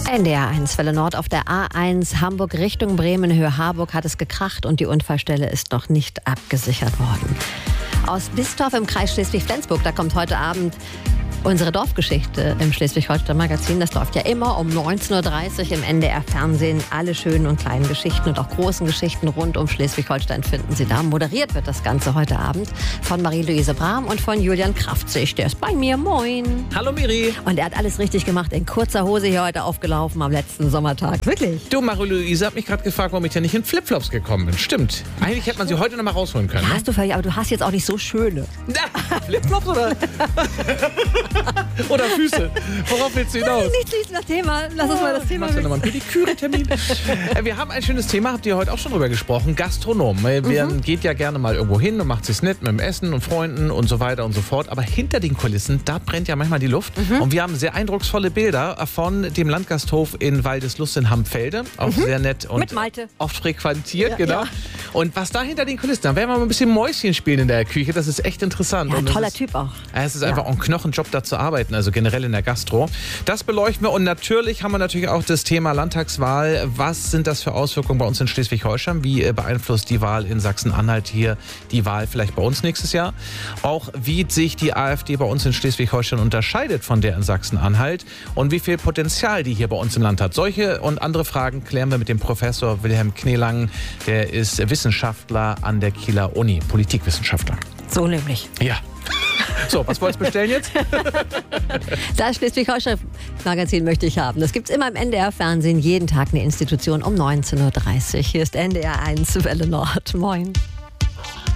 NDR 1 Welle Nord auf der A1 Hamburg Richtung Bremen-Höhe Harburg hat es gekracht und die Unfallstelle ist noch nicht abgesichert worden. Aus Bistorf im Kreis Schleswig-Flensburg, da kommt heute Abend unsere Dorfgeschichte im Schleswig-Holstein-Magazin. Das läuft ja immer um 19.30 Uhr im NDR-Fernsehen. Alle schönen und kleinen Geschichten und auch großen Geschichten rund um Schleswig-Holstein finden Sie da. Moderiert wird das Ganze heute Abend von Marie-Louise Brahm und von Julian Kraftzig. Der ist bei mir. Moin. Hallo Miri. Und er hat alles richtig gemacht. In kurzer Hose hier heute aufgelaufen am letzten Sommertag. Wirklich. Du, Marie-Louise hat mich gerade gefragt, warum ich ja nicht in Flipflops gekommen bin. Stimmt. Eigentlich hätte man sie heute noch mal rausholen können. Ja, Ne? hast du völlig, aber du hast jetzt auch nicht so schöne. Flipflops oder? Oder Füße. Worauf willst du hinaus? Nicht das Thema. Lass uns mal das Thema Machst du nochmal einen Pediküre-Termin? Wir haben ein schönes Thema, habt ihr heute auch schon drüber gesprochen. Gastronom. Man geht ja gerne mal irgendwo hin und macht sich's nett mit dem Essen und Freunden und so weiter und so fort. Aber hinter den Kulissen, da brennt ja manchmal die Luft. Und wir haben sehr eindrucksvolle Bilder von dem Landgasthof in Waldeslust in Hampfelde. Auch sehr nett und mit Malte. oft frequentiert, Ja, genau. ja. Und was da hinter den Kulissen, da werden wir mal ein bisschen Mäuschen spielen in der Küche. Das ist echt interessant. Ja, Und toller das ist, Typ auch. Es ist einfach auch ein Knochenjob, da zu arbeiten, also generell in der Gastro. Das beleuchten wir und natürlich haben wir natürlich auch das Thema Landtagswahl. Was sind das für Auswirkungen bei uns in Schleswig-Holstein? Wie beeinflusst die Wahl in Sachsen-Anhalt hier die Wahl vielleicht bei uns nächstes Jahr? Auch wie sich die AfD bei uns in Schleswig-Holstein unterscheidet von der in Sachsen-Anhalt und wie viel Potenzial die hier bei uns im Land hat. Solche und andere Fragen klären wir mit dem Professor Wilhelm Knelang. Der ist Wissenschaftler an der Kieler Uni, Politikwissenschaftler. So nämlich. Ja. So, was wollt's bestellen jetzt? Das Schleswig-Holstein-Magazin möchte ich haben. Das gibt's immer im NDR-Fernsehen. Jeden Tag eine Institution um 19.30 Uhr. Hier ist NDR 1 Welle Nord. Moin.